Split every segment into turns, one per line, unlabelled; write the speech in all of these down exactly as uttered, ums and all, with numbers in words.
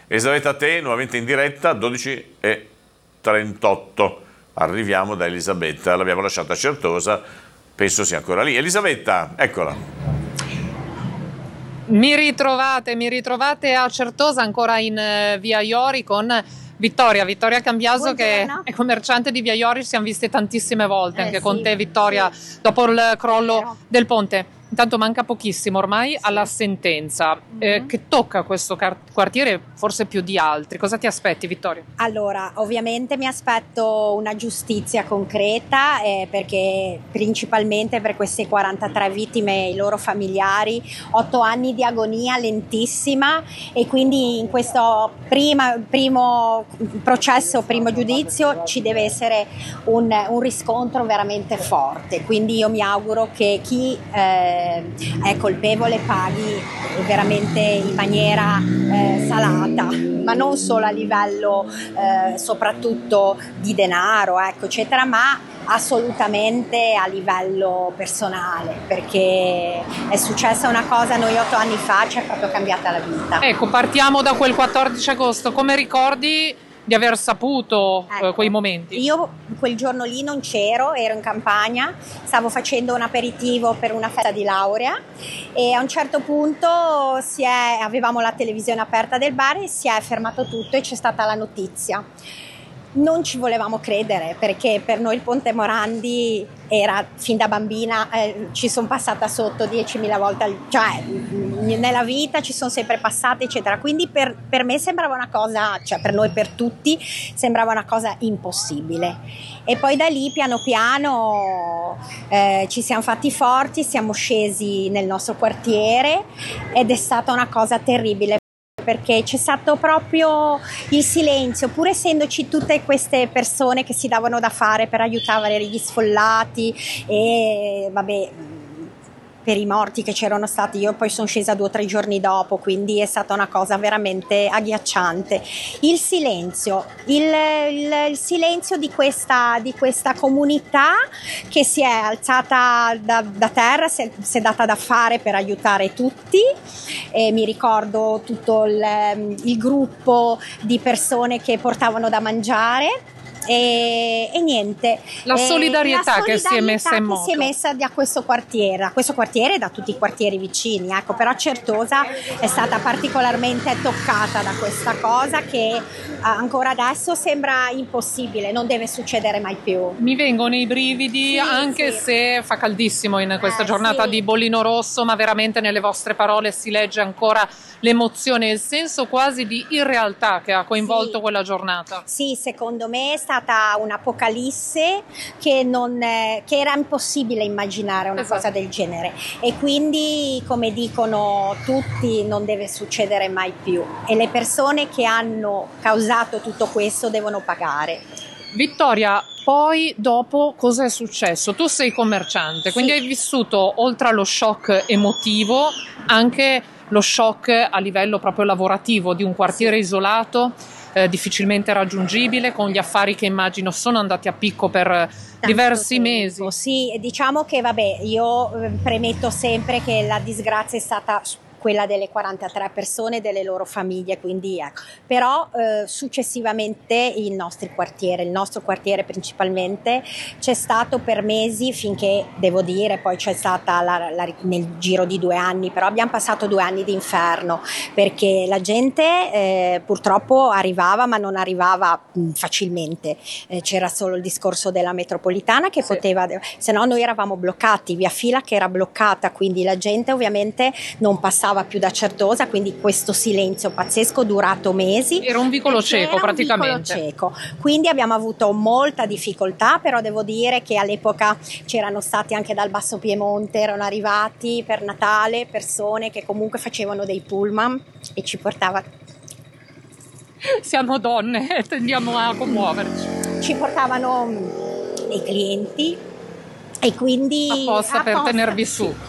Elisabetta, a te, nuovamente in diretta, dodici e trentotto. Arriviamo da Elisabetta, l'abbiamo lasciata a Certosa, penso sia ancora lì. Elisabetta, eccola.
Mi ritrovate, mi ritrovate a Certosa, ancora in uh, via Iori con Vittoria, Vittoria Cambiaso. Buongiorno. Che è commerciante di via Iori, ci siamo viste tantissime volte, eh, anche sì, con te Vittoria, sì. Dopo il crollo Vero. del ponte. Intanto manca pochissimo ormai sì. alla sentenza, mm-hmm. eh, che tocca questo quartiere forse più di altri. Cosa ti aspetti, Vittoria?
Allora, ovviamente mi aspetto una giustizia concreta, eh, perché principalmente per queste quarantatré vittime e i loro familiari, otto anni di agonia lentissima, e quindi in questo prima, primo processo, primo giudizio ci deve essere un, un riscontro veramente forte. Quindi io mi auguro che chi eh, è colpevole paghi veramente in maniera eh, salata, ma non solo a livello eh, soprattutto di denaro, ecco, eccetera, ma assolutamente a livello personale, perché è successa una cosa a noi otto anni fa, ci è proprio cambiata la vita.
Ecco, partiamo da quel quattordici agosto. Come ricordi di aver saputo ecco, eh, quei momenti?
Io quel giorno lì non c'ero, ero in campagna, stavo facendo un aperitivo per una festa di laurea e a un certo punto si è, avevamo la televisione aperta del bar e si è fermato tutto e c'è stata la notizia. Non ci volevamo credere, perché per noi il Ponte Morandi era, fin da bambina, eh, ci sono passata sotto diecimila volte, cioè nella vita ci sono sempre passate, eccetera. Quindi per, per me sembrava una cosa, cioè per noi, per tutti, sembrava una cosa impossibile. E poi da lì piano piano eh, ci siamo fatti forti, siamo scesi nel nostro quartiere ed è stata una cosa terribile, perché c'è stato proprio il silenzio, pur essendoci tutte queste persone che si davano da fare per aiutare gli sfollati e vabbè, per i morti che c'erano stati. Io poi sono scesa due o tre giorni dopo, quindi è stata una cosa veramente agghiacciante. Il silenzio, il, il, il silenzio di questa, di questa comunità che si è alzata da, da terra, si è, si è data da fare per aiutare tutti. E mi ricordo tutto il, il gruppo di persone che portavano da mangiare. E, e niente,
la solidarietà, la solidarietà che si è messa in moto,
si è messa da questo quartiere, da questo quartiere e da tutti i quartieri vicini, ecco. Però Certosa è stata particolarmente toccata da questa cosa che ancora adesso sembra impossibile, non deve succedere mai più.
Mi vengono i brividi, sì, anche sì. se fa caldissimo in questa eh, giornata sì. di bollino rosso, ma veramente nelle vostre parole si legge ancora l'emozione e il senso quasi di irrealtà che ha coinvolto sì. quella giornata.
Sì, secondo me è stata un'apocalisse che, non, che era impossibile immaginare una esatto. cosa del genere, e quindi, come dicono tutti, non deve succedere mai più, e le persone che hanno causato tutto questo devono pagare.
Vittoria, poi dopo cosa è successo? Tu sei commerciante, quindi sì. hai vissuto, oltre allo shock emotivo, anche lo shock a livello proprio lavorativo di un quartiere sì. isolato, eh, difficilmente raggiungibile, con gli affari che immagino sono andati a picco per Tanto diversi tempo. mesi.
Sì, diciamo che vabbè, io premetto sempre che la disgrazia è stata quella delle quarantatré persone e delle loro famiglie, quindi ecco. Però eh, successivamente il nostro quartiere, il nostro quartiere principalmente, c'è stato per mesi, finché, devo dire, poi c'è stata la, la, nel giro di due anni, però abbiamo passato due anni d'inferno, perché la gente eh, purtroppo arrivava, ma non arrivava mh, facilmente. Eh, c'era solo il discorso della metropolitana che sì. poteva, se no noi eravamo bloccati, via Fila che era bloccata, quindi la gente ovviamente non passava più da Certosa, quindi questo silenzio pazzesco durato mesi.
Era un vicolo cieco praticamente.
Un vicolo cieco. Quindi abbiamo avuto molta difficoltà, però devo dire che all'epoca c'erano stati anche dal Basso Piemonte, erano arrivati per Natale persone che comunque facevano dei pullman e ci portavano.
Siamo donne e tendiamo a commuoverci.
Ci portavano dei clienti e quindi
apposta per apposta, tenervi su.
Sì.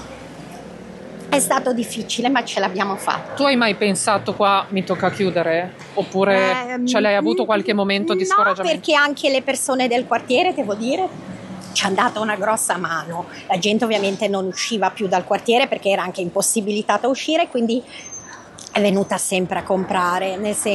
È stato difficile, ma ce l'abbiamo fatta.
Tu hai mai pensato qua mi tocca chiudere? Oppure eh, ce l'hai avuto qualche momento di scoraggiamento?
No, perché anche le persone del quartiere, devo dire, ci hanno dato una grossa mano. La gente ovviamente non usciva più dal quartiere perché era anche impossibilitata a uscire, quindi è venuta sempre a comprare, nel senso